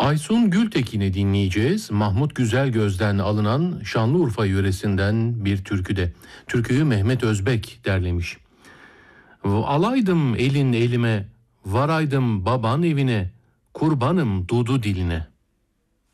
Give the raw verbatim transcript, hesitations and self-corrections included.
Aysun Gültekin'i dinleyeceğiz. Mahmut Güzelgöz'den alınan Şanlıurfa yöresinden bir türküde. Türküyü Mehmet Özbek derlemiş. Alaydım elin elime, varaydım baban evine, kurbanım dudu diline.